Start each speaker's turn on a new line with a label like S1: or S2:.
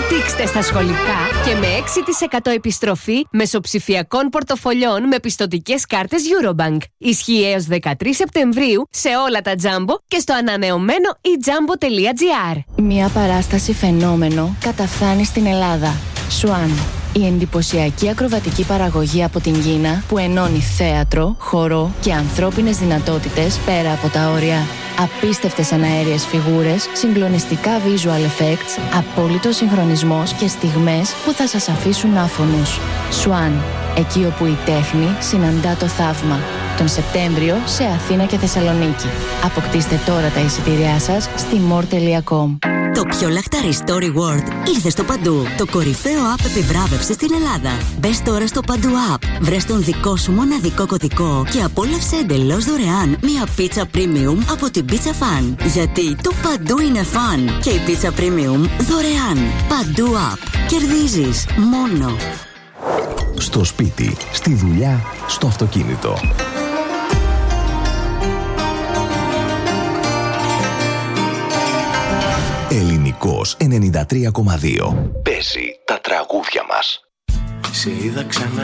S1: Αναπτύξτε στα σχολικά και με 6% επιστροφή μεσοψηφιακών πορτοφολιών με πιστωτικές κάρτες Eurobank. Ισχύει έως 13 Σεπτεμβρίου σε όλα τα Jumbo και στο ανανεωμένο eJumbo.gr.
S2: Μια παράσταση φαινόμενο καταφθάνει στην Ελλάδα. Swan. Η εντυπωσιακή ακροβατική παραγωγή από την Κίνα που ενώνει θέατρο, χορό και ανθρώπινες δυνατότητες πέρα από τα όρια. Απίστευτες αναέριες φιγούρες, συγκλονιστικά visual effects, απόλυτος συγχρονισμός και στιγμές που θα σας αφήσουν άφωνους. Swan. Εκεί όπου η τέχνη συναντά το θαύμα. Τον Σεπτέμβριο σε Αθήνα και Θεσσαλονίκη. Αποκτήστε τώρα τα εισιτήριά σας στη more.com.
S3: Το πιο λαχταρί στο Reward ήρθε στο Παντού. Το κορυφαίο app επιβράβευσης στην Ελλάδα. Μπες τώρα στο Παντού app. Βρες τον δικό σου μοναδικό κωδικό και απόλαυσε εντελώς δωρεάν μια πίτσα premium από την Pizza Fan. Γιατί το Παντού είναι fun και η πίτσα premium δωρεάν. Παντού app. Κερδίζεις μόνο.
S4: Στο σπίτι, στη δουλειά, στο αυτοκίνητο. Ελληνικός 93,2. Παίζει τα τραγούδια μας.
S5: Σε είδα ξανά